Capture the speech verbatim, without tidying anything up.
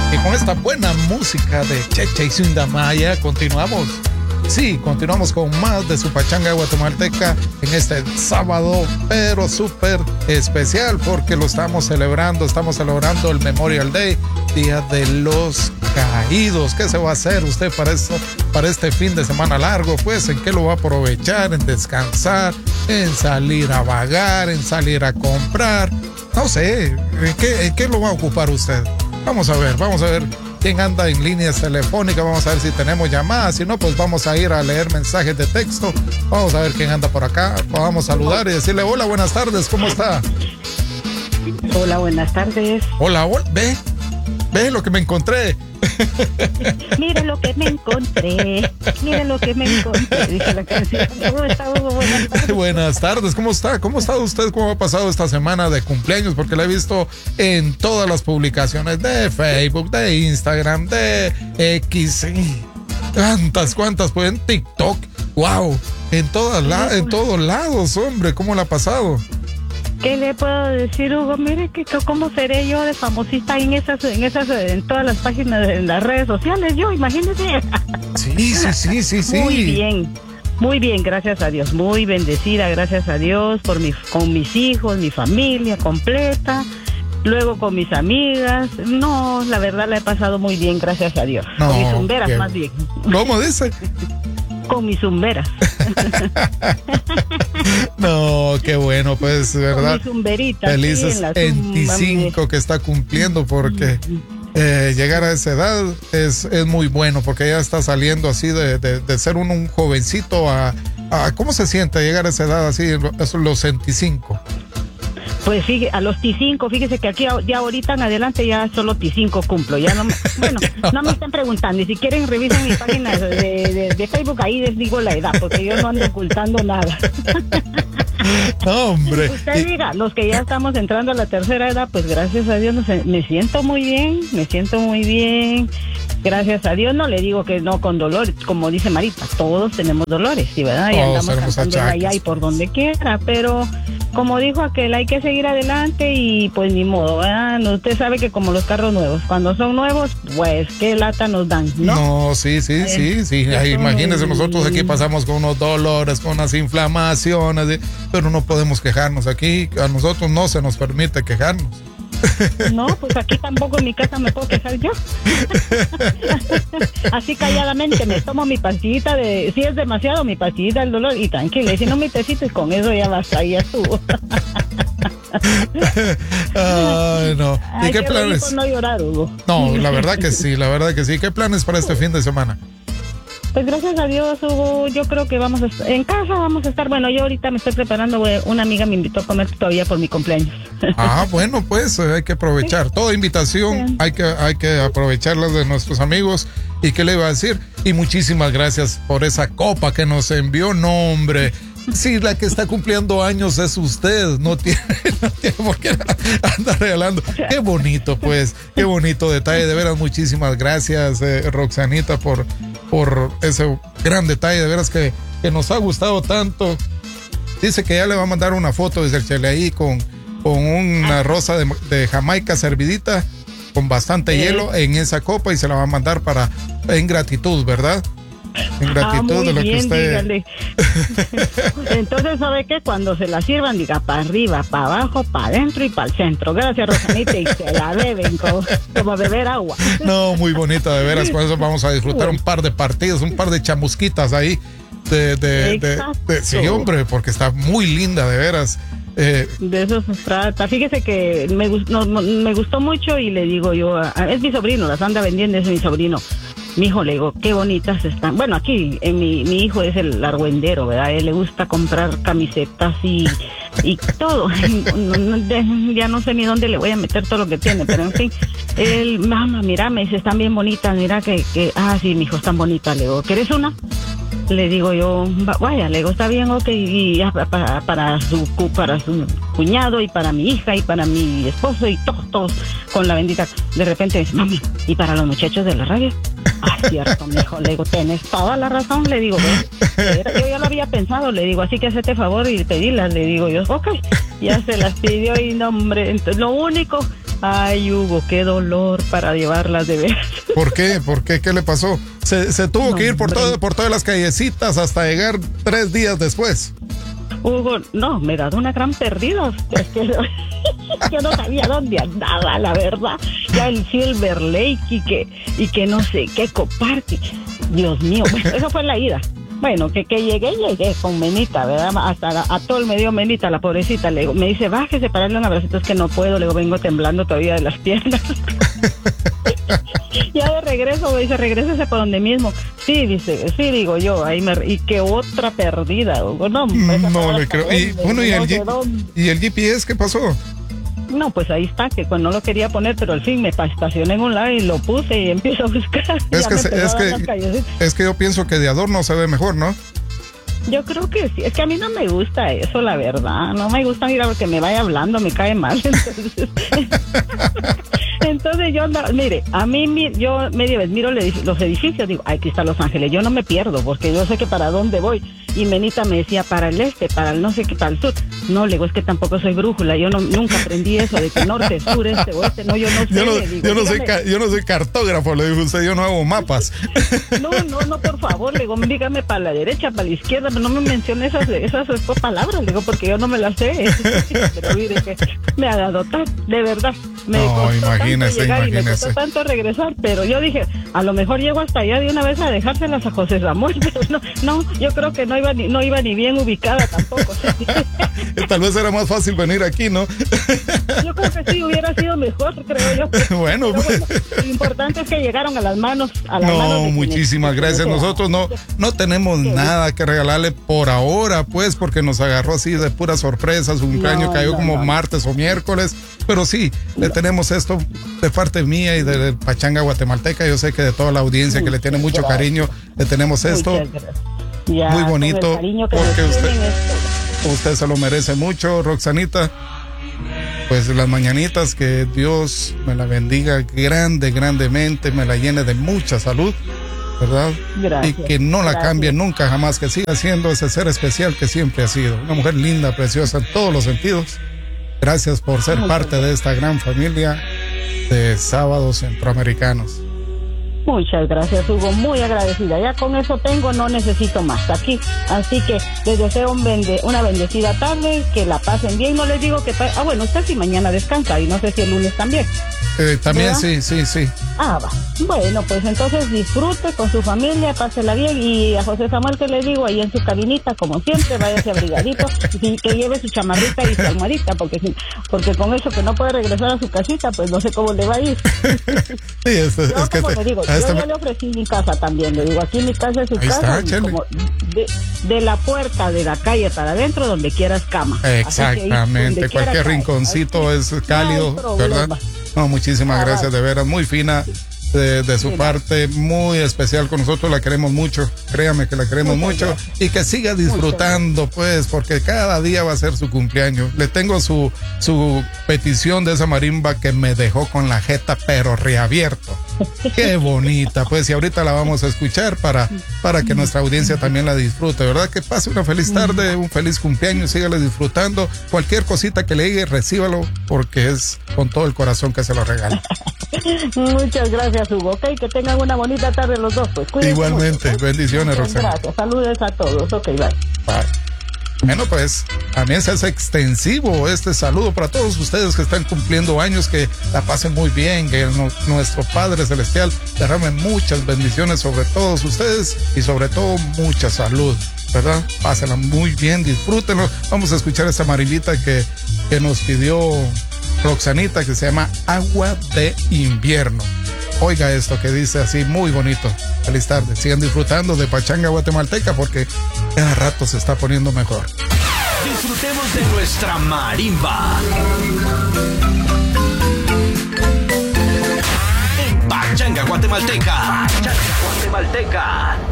Y con esta buena música de Checha y Sundamaya continuamos. Sí, continuamos con más de su pachanga guatemalteca en este sábado, pero súper especial porque lo estamos celebrando, estamos celebrando el Memorial Day, Día de los Caídos. ¿Qué se va a hacer usted para eso, para este fin de semana largo? Pues, ¿en qué lo va a aprovechar? ¿En descansar? ¿En salir a vagar? ¿En salir a comprar? No sé, ¿en qué, en qué lo va a ocupar usted? Vamos a ver, vamos a ver quién anda en líneas telefónicas, vamos a ver si tenemos llamadas, si no, pues vamos a ir a leer mensajes de texto, vamos a ver quién anda por acá, vamos a saludar y decirle hola, buenas tardes, ¿cómo está? Hola, buenas tardes. Hola, hola, ve, ve lo que me encontré. Mira lo que me encontré, mira lo que me encontré, dice la canción. ¿Cómo está, Hugo? Buenas tardes. Buenas tardes, ¿cómo está? ¿Cómo está usted? ¿Cómo ha pasado esta semana de cumpleaños? Porque la he visto en todas las publicaciones de Facebook, de Instagram, de X, tantas, cuantas, pues en TikTok, wow, en todas la, en todos lados, hombre, ¿cómo la ha pasado? ¿Qué le puedo decir, Hugo? Mire que cómo seré yo de famosista en esas, en esas, en todas las páginas de las redes sociales, yo, imagínese. Sí, sí, sí, sí, sí. Muy bien, muy bien, gracias a Dios, muy bendecida, gracias a Dios, por mi, con mis hijos, mi familia completa, luego con mis amigas. No, la verdad la he pasado muy bien, gracias a Dios. No, con mis zumberas, qué... más bien. ¿Cómo dice? Con mis zumberas. No, qué bueno, pues, ¿verdad? Con mi zumberita. Felices sí, veinticinco que está cumpliendo, porque eh, llegar a esa edad es, es muy bueno, porque ya está saliendo así de, de, de ser un, un jovencito a, a... ¿Cómo se siente llegar a esa edad así, los veinticinco? Pues fíjese, a los T cinco, fíjese que aquí ya ahorita en adelante ya solo T cinco cumplo. Ya no, bueno, no me estén preguntando. Y si quieren revisen mi página de, de, de Facebook, ahí les digo la edad, porque yo no ando ocultando nada. No, hombre. Usted diga, los que ya estamos entrando a la tercera edad, pues gracias a Dios no sé, me siento muy bien, me siento muy bien. Gracias a Dios, no le digo que no con dolor, como dice Marita, todos tenemos dolores, ¿sí, verdad? Y todos andamos cantando allá y por donde quiera, pero como dijo aquel, hay que seguir adelante y pues ni modo, ¿verdad? Usted sabe que como los carros nuevos, cuando son nuevos, pues qué lata nos dan, ¿no? No, sí, sí, sí, sí. Ay, imagínense, nosotros aquí pasamos con unos dolores, con unas inflamaciones, pero no podemos quejarnos. Aquí a nosotros no se nos permite quejarnos. No, pues aquí tampoco en mi casa me puedo quejar yo. Así calladamente me tomo mi pastillita de, si es demasiado, mi pastillita del dolor y tranquila, y si no mi tecito y con eso ya basta, ya estuvo. Ay, no. ¿Y Ay, qué planes? Por no llorar, Hugo. No, la verdad que sí, la verdad que sí. ¿Qué planes para este fin de semana? Pues gracias a Dios, Hugo, yo creo que vamos a estar, en casa vamos a estar, bueno, yo ahorita me estoy preparando, una amiga me invitó a comer todavía por mi cumpleaños. Ah, bueno, pues eh, hay que aprovechar, sí. Toda invitación sí. hay que hay que aprovecharlas de nuestros amigos. ¿Y qué le iba a decir? Y muchísimas gracias por esa copa que nos envió, no, hombre. Sí, la que está cumpliendo años es usted, no tiene, no tiene por qué andar regalando. Qué bonito, pues, qué bonito detalle, de veras, muchísimas gracias, eh, Roxanita, por, por ese gran detalle, de veras que, que nos ha gustado tanto. Dice que ya le va a mandar una foto desde el Chile ahí con, con una rosa de, de Jamaica servidita, con bastante eh. hielo en esa copa y se la va a mandar para, en gratitud, ¿verdad? En gratitud ah, de lo bien, que usted... Dígale. Entonces, ¿sabe qué? Cuando se la sirvan, diga para arriba, para abajo, para adentro y para el centro. Gracias, Rosanita, y se la beben como, como beber agua. No, muy bonita, de veras. Con eso vamos a disfrutar un par de partidos, un par de chamusquitas ahí. De, de, de, de, sí, hombre, porque está muy linda, de veras. Eh, de eso se trata. Fíjese que me, no, me gustó mucho y le digo yo, a, es mi sobrino, las anda vendiendo, es mi sobrino. Mi hijo, le digo, qué bonitas están. Bueno, aquí en mi, mi hijo es el argüendero, ¿verdad? A él le gusta comprar camisetas y, y todo. Ya no sé ni dónde le voy a meter todo lo que tiene, pero en fin. Él, mamá, mira, me dice, están bien bonitas, mira que, que, ah, sí, mi hijo, están bonitas. Le digo, ¿quieres una? Le digo yo, vaya, le digo, está bien, ok, y para, para, su, para su cuñado y para mi hija y para mi esposo y todos, todos con la bendita. De repente dice, mami, ¿y para los muchachos de la radio? Ah, cierto, mi hijo, le digo, tienes toda la razón, le digo, ¿ves? Yo ya lo había pensado, le digo, así que hacete favor y pedílas, le digo yo, ok, ya se las pidió y no, hombre, entonces, lo único Ay, Hugo, qué dolor para llevarlas de veras. ¿Por qué? ¿Por qué? ¿Qué le pasó? Se, se tuvo No, que ir por, hombre. todo, por todas las callecitas hasta llegar tres días después. Hugo, no, me he dado una gran perdida. Es que yo no sabía dónde andaba, la verdad. Ya el Silver Lake y que, y que no sé qué Coparque. Dios mío, bueno, eso fue la ida. Bueno, que, que llegué, llegué con Menita, ¿verdad? Hasta la- a todo el medio Menita, la pobrecita. Le digo, me dice, bájese para darle un abracito, es que no puedo. Le digo, vengo temblando todavía de las piernas. Ya de regreso, me dice, regrésese por donde mismo. Sí, dice, sí, digo yo, ahí me... Y que otra perdida, Hugo. No, hombre, esa No palabra le creo. está Y donde, bueno, ¿y no el, sé G- dónde. ¿y el G P S qué pasó? No, pues ahí está, que cuando no lo quería poner, pero al fin me pa- estacioné en un lado y lo puse y empiezo a buscar. Es Ya que, me se- empezó es, a dar las que, callecitas. es que yo pienso que de adorno se ve mejor, ¿no? Yo creo que sí, es que a mí no me gusta eso, la verdad. No me gusta, mira, porque me vaya hablando, me cae mal. Entonces, entonces yo andaba, mire, a mí mi- yo medio vez miro el edificio- los edificios, digo, ay, aquí está Los Ángeles, yo no me pierdo, porque yo sé que para dónde voy. Y Menita me decía, para el este, para el no sé qué, para el sur. No, le digo, es que tampoco soy brújula, yo no, nunca aprendí eso de que norte, sur, este, oeste, no, yo no sé. Yo no, le digo, yo no soy, dígame. ca- yo no soy cartógrafo, le dijo usted, yo no hago mapas. No, no, no, por favor, le digo, dígame para la derecha, para la izquierda, pero no me mencione esas, esas, esas palabras, le digo, porque yo no me las sé. Pero mire que me ha dado tan, de verdad, me No, costó imagínese, tanto llegar y me imagínese. costó tanto regresar, pero yo dije, a lo mejor llego hasta allá de una vez a dejárselas a José Samuel, pero no, no, yo creo que no iba ni, no iba ni bien ubicada tampoco. Tal vez era más fácil venir aquí, ¿no? Yo creo que sí, hubiera sido mejor, creo yo. Bueno, Pero bueno, lo importante es que llegaron a las manos, a las manos de no, quienes- muchísimas de gracias. quienes Nosotros no, no tenemos Sí. nada que regalarle por ahora, pues, porque nos agarró así de pura sorpresa. Su cumpleaños No, cayó no, como no. martes o miércoles, pero sí, le tenemos esto de parte mía y de Pachanga Guatemalteca. Yo sé que de toda la audiencia que le tiene mucho Gracias. cariño, le tenemos esto. Muchas gracias. Ya, Muy con el bonito, cariño que porque nos usted- tienen, esto. Usted se lo merece mucho, Roxanita. Pues las mañanitas, que Dios me la bendiga grande, grandemente, me la llene de mucha salud, ¿verdad? Gracias, Y que no la gracias. cambie nunca, jamás, que siga siendo ese ser especial que siempre ha sido. Una mujer linda, preciosa en todos los sentidos. Gracias por ser Muchas parte de esta gran familia de Sábados Centroamericanos. Muchas gracias, Hugo, muy agradecida. Ya con eso tengo, no necesito más aquí. Así que les deseo un bende- una bendecida tarde, que la pasen bien. No les digo que... pa- Ah, bueno, usted sí mañana descansa y no sé si el lunes también. Eh, también ¿Verdad? sí, sí, sí. Ah, va. Bueno, pues entonces disfrute con su familia, pásela bien. Y a José Samuel, que le digo, ahí en su cabinita, como siempre, váyase abrigadito, y que lleve su chamarrita y su almohadita, porque, si- porque con eso que no puede regresar a su casita, pues no sé cómo le va a ir. Sí, es, es Yo, que como te- le digo, a yo este ya me- le ofrecí mi casa también, le digo, aquí mi casa es su Ahí casa, está, y chele. como de, de la puerta de la calle para adentro, donde quieras cama. Así que ahí, Exactamente, donde quiera cualquier cae. rinconcito es cálido, No hay problema. ¿verdad? No, muchísimas Ah, gracias, de veras, muy fina de, de su Sí, parte, muy especial con nosotros, la queremos mucho, créame que la queremos Muchas mucho gracias. y que siga disfrutando, pues, porque cada día va a ser su cumpleaños. Le tengo su, su petición de esa marimba que me dejó con la jeta pero reabierto. Qué bonita, pues, y ahorita la vamos a escuchar para, para que nuestra audiencia también la disfrute, ¿verdad? Que pase una feliz tarde, un feliz cumpleaños, sígale disfrutando. Cualquier cosita que le llegue, recíbalo, porque es con todo el corazón que se lo regala. Muchas gracias, Hugo. Ok, que tengan una bonita tarde los dos, pues. Cuídense Igualmente, mucho, ¿eh? bendiciones, Muchas Roxana. gracias, saludos a todos. Ok, bye. Bye. Bueno, pues también se hace extensivo este saludo para todos ustedes que están cumpliendo años, que la pasen muy bien, que no- nuestro Padre Celestial derrame muchas bendiciones sobre todos ustedes y sobre todo mucha salud, ¿verdad? Pásenla muy bien, disfrútenlo. Vamos a escuchar esta marimbita que, que nos pidió Roxanita, que se llama Agua de Invierno. Oiga esto que dice así, muy bonito. Feliz tarde. Sigan disfrutando de Pachanga Guatemalteca, porque cada rato se está poniendo mejor. Disfrutemos de nuestra marimba. En Pachanga Guatemalteca. Pachanga Guatemalteca.